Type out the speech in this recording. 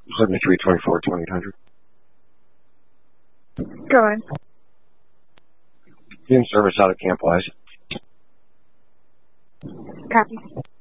7324-2800. Go ahead. In service out of Camp Wise. Copy.